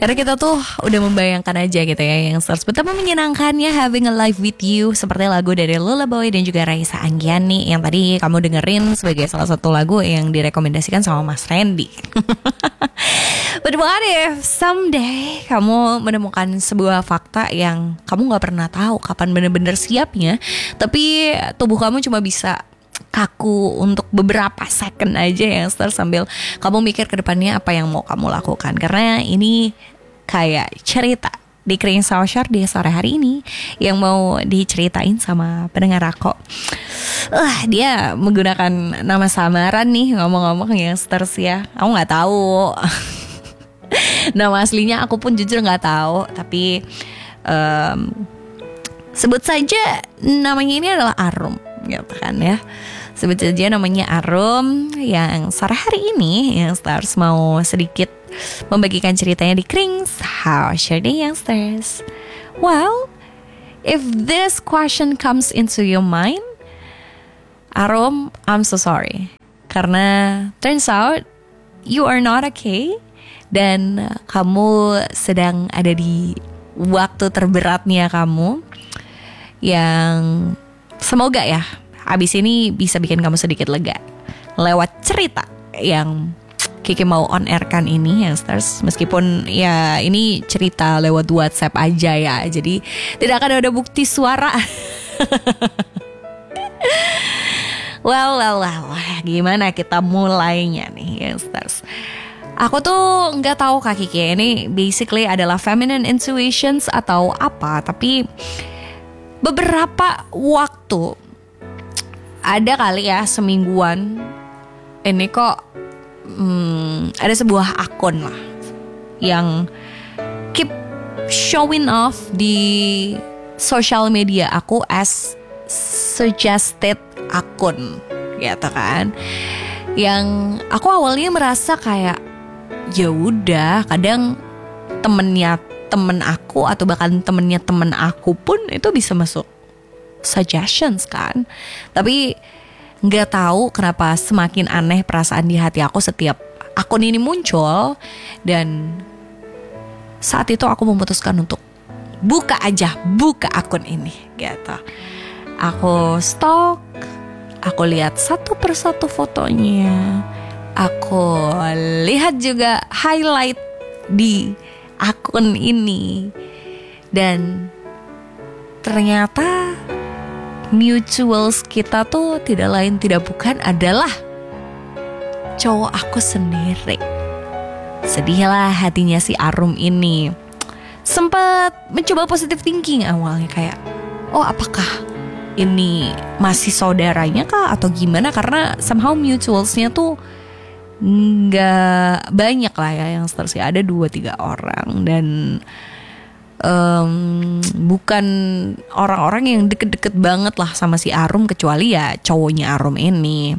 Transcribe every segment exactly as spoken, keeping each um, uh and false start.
Karena kita tuh udah membayangkan aja gitu ya yang stars betapa menyenangkannya having a life with you, seperti lagu dari Lola Boy dan juga Raisa Anggiani yang tadi kamu dengerin sebagai salah satu lagu yang direkomendasikan sama Mas Randy. But what if someday kamu menemukan sebuah fakta yang kamu gak pernah tahu kapan bener-bener siapnya, tapi tubuh kamu cuma bisa kaku untuk beberapa second aja ya stars, sambil kamu mikir ke depannya apa yang mau kamu lakukan. Karena ini kayak cerita di Kering Saucer di sore hari ini yang mau diceritain sama pendengar aku. Uh, dia menggunakan nama samaran nih ngomong-ngomong ya stars ya. Aku gak tahu nama aslinya, aku pun jujur gak tahu. Tapi um, sebut saja namanya ini adalah Arum gitu kan ya. Sebut saja namanya Arum yang sore hari ini yang stars mau sedikit membagikan ceritanya di Kring Saucer the Youngsters. Well, if this question comes into your mind, Arum, I'm so sorry. Karena turns out you are not okay dan kamu sedang ada di waktu terberatnya kamu yang semoga ya abis ini bisa bikin kamu sedikit lega lewat cerita yang Kiki mau on air kan ini ya stars. Meskipun ya ini cerita lewat WhatsApp aja ya, jadi tidak akan ada bukti suara. Well, well, well, gimana kita mulainya nih ya stars. Aku tuh nggak tahu Kak Kiki ini basically adalah feminine intuitions atau apa, tapi beberapa waktu ada kali ya semingguan ini kok hmm, ada sebuah akun lah yang keep showing off di social media aku as suggested akun gitu kan, yang aku awalnya merasa kayak ya udah, kadang temennya temen aku atau bahkan temennya temen aku pun itu bisa masuk suggestions kan. Tapi gak tahu kenapa semakin aneh perasaan di hati aku setiap akun ini muncul. Dan saat itu aku memutuskan untuk buka aja, buka akun ini gitu. Aku stalk, aku lihat satu persatu fotonya, aku lihat juga highlight di akun ini, dan ternyata mutuals kita tuh tidak lain tidak bukan adalah cowok aku sendiri. Sedihlah hatinya si Arum ini. Sempat mencoba positive thinking awalnya, kayak oh apakah ini masih saudaranya kah atau gimana, karena somehow mutualsnya tuh nggak banyak lah ya yang seterusnya, ada dua tiga orang dan Um, bukan orang-orang yang deket-deket banget lah sama si Arum, kecuali ya cowoknya Arum ini.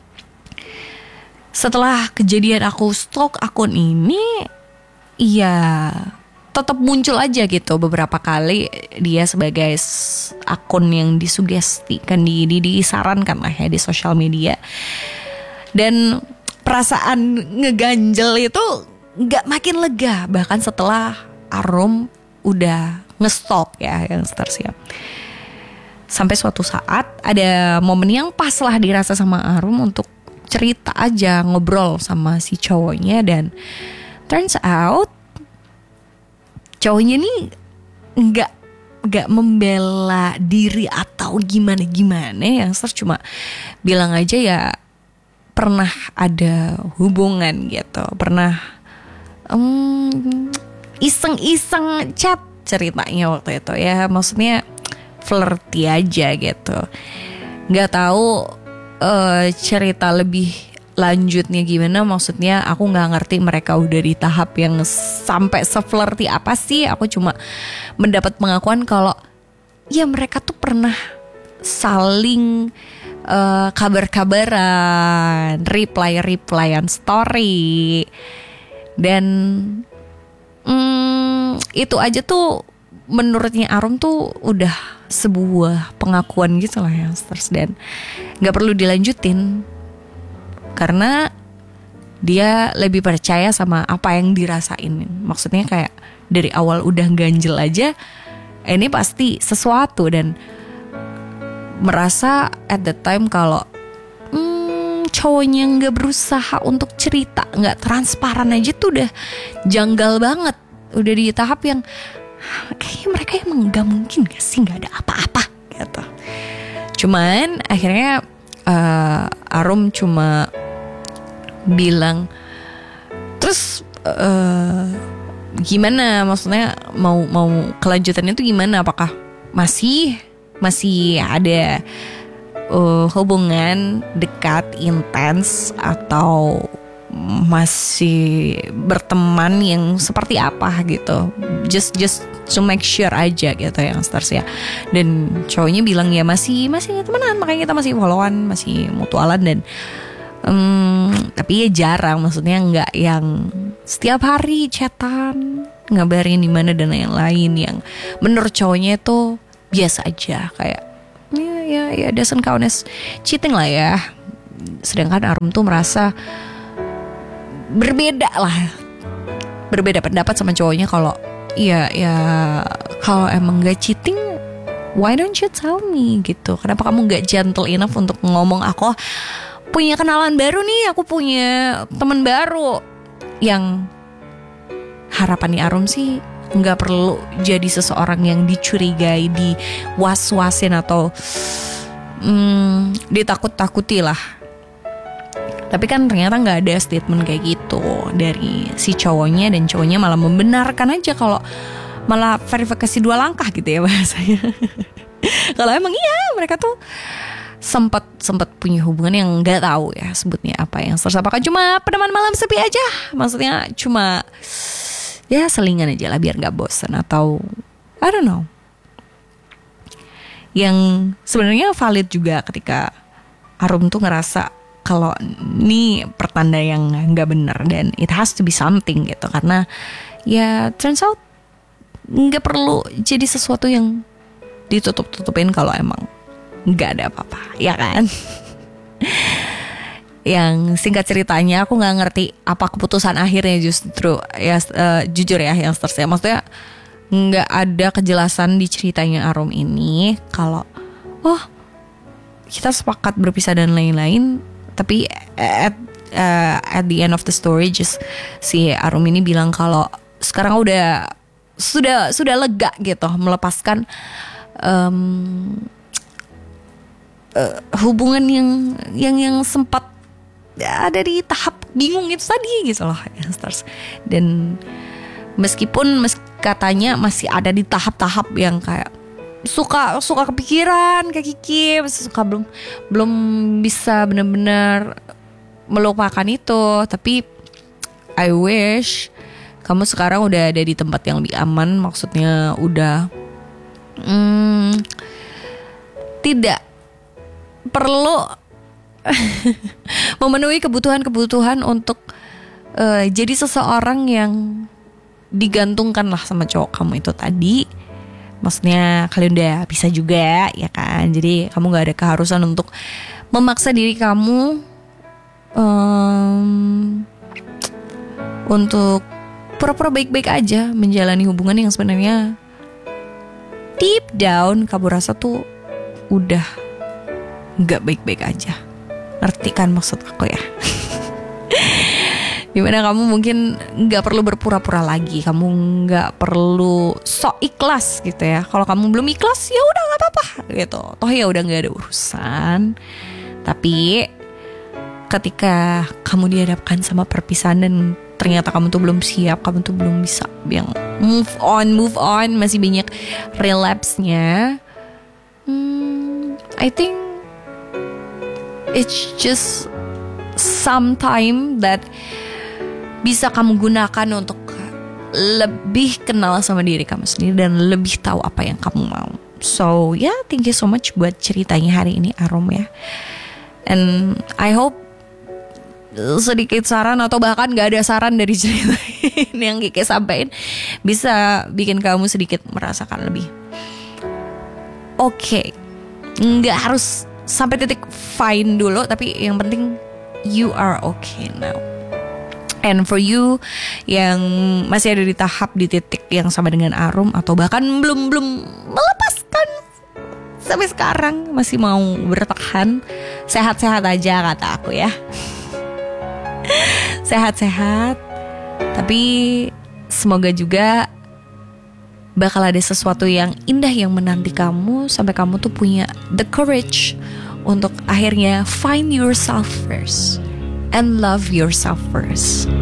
Setelah kejadian aku stalk akun ini, ya tetap muncul aja gitu beberapa kali dia sebagai akun yang disugestikan, di, di, disarankan lah ya di sosial media. Dan perasaan ngeganjel itu gak makin lega bahkan setelah Arum udah nge-stalk ya yang tersiap. Sampai suatu saat ada momen yang pas lah dirasa sama Arum untuk cerita aja, ngobrol sama si cowoknya. Dan turns out cowoknya nih Gak Gak membela diri atau gimana-gimana, yang ser cuma bilang aja ya pernah ada hubungan gitu, pernah um, iseng-iseng chat ceritanya waktu itu ya, maksudnya flirty aja gitu. Nggak tahu uh, cerita lebih lanjutnya gimana, maksudnya aku nggak ngerti mereka udah di tahap yang sampai se-flirty apa sih. Aku cuma mendapat pengakuan kalau ya mereka tuh pernah saling uh, kabar-kabaran, reply-replyan story, dan Hmm, itu aja tuh menurutnya Arum tuh udah sebuah pengakuan gitu lah ya, dan gak perlu dilanjutin karena dia lebih percaya sama apa yang dirasain. Maksudnya kayak dari awal udah ganjel aja, ini pasti sesuatu, dan merasa at the time kalau hmm, cowoknya nggak berusaha untuk cerita, nggak transparan aja tuh udah janggal banget, udah di tahap yang kayaknya mereka emang nggak mungkin gak sih nggak ada apa-apa gitu. Cuman akhirnya uh, Arum cuma bilang, terus uh, gimana, maksudnya mau mau kelanjutannya tuh gimana, apakah masih masih ada uh, hubungan dekat intens atau masih berteman yang seperti apa gitu, just just to make sure aja gitu yang stars ya. Dan cowoknya bilang ya masih masih temenan, makanya kita masih followan, masih mutualan, dan um, tapi ya jarang, maksudnya nggak yang setiap hari chatan, ngabarin di mana dan lain-lain, yang menurut cowoknya itu biasa aja, kayak ya ya ya doesn't count as cheating lah ya. Sedangkan Arum tuh merasa berbeda lah, berbeda pendapat sama cowoknya kalau ya ya kalau emang gak cheating, why don't you tell me gitu, kenapa kamu gak gentle enough untuk ngomong, aku punya kenalan baru nih, aku punya teman baru. Yang harapannya Arum sih nggak perlu jadi seseorang yang dicurigai, diwas-wasin atau hmm, ditakut-takuti lah. Tapi kan ternyata nggak ada statement kayak gitu dari si cowoknya, dan cowoknya malah membenarkan aja kalau malah verifikasi dua langkah gitu ya bahasanya. Kalau emang iya mereka tuh sempat sempat punya hubungan yang nggak tahu ya sebutnya apa, yang serasa apakah cuma peneman malam sepi aja, maksudnya cuma ya selingan aja lah biar nggak bosan, atau I don't know, yang sebenarnya valid juga ketika Arum tuh ngerasa kalau ini pertanda yang nggak benar dan it has to be something gitu, karena ya turns out nggak perlu jadi sesuatu yang ditutup-tutupin kalau emang nggak ada apa-apa, ya kan? Yang singkat ceritanya aku nggak ngerti apa keputusan akhirnya, justru ya uh, jujur ya yang seterusnya, maksudnya nggak ada kejelasan di ceritanya Arum ini kalau oh kita sepakat berpisah dan lain-lain. Tapi at, uh, at the end of the story just si Arum ini bilang kalau sekarang udah sudah sudah lega gitu, melepaskan um, uh, hubungan yang yang yang sempat ada di tahap bingung itu tadi gitu loh ya, stars. Dan meskipun mes, katanya masih ada di tahap-tahap yang kayak suka suka kepikiran kayak Kiki, suka belum belum bisa benar-benar melupakan itu. Tapi I wish kamu sekarang udah ada di tempat yang lebih aman, maksudnya udah hmm, tidak perlu memenuhi kebutuhan-kebutuhan untuk uh, jadi seseorang yang digantungkan lah sama cowok kamu itu tadi. Maksudnya kalian udah bisa juga ya kan, jadi kamu gak ada keharusan untuk memaksa diri kamu um, untuk pura-pura baik-baik aja menjalani hubungan yang sebenarnya deep down kamu rasa tuh udah gak baik-baik aja. Ngerti kan maksud aku ya? Dimana kamu mungkin gak perlu berpura-pura lagi, kamu gak perlu sok ikhlas gitu ya. Kalau kamu belum ikhlas ya udah gak apa-apa gitu, toh ya udah gak ada urusan. Tapi ketika kamu dihadapkan sama perpisahan dan ternyata kamu tuh belum siap, kamu tuh belum bisa yang move on, move on, masih banyak relapse-nya, hmm, I think it's just some time that bisa kamu gunakan untuk lebih kenal sama diri kamu sendiri dan lebih tahu apa yang kamu mau. So ya yeah, thank you so much buat ceritanya hari ini Arum ya. And I hope sedikit saran atau bahkan gak ada saran dari cerita ini yang Kiki sampaikan bisa bikin kamu sedikit merasakan lebih oke okay. Gak harus sampai titik fine dulu, tapi yang penting you are okay now. And for you yang masih ada di tahap di titik yang sama dengan Arum, atau bahkan belum belum melepaskan sampai sekarang, masih mau bertahan, sehat-sehat aja kata aku ya. Sehat-sehat. Tapi semoga juga bakal ada sesuatu yang indah yang menanti kamu, sampai kamu tuh punya the courage untuk akhirnya find yourself first and love yourself first.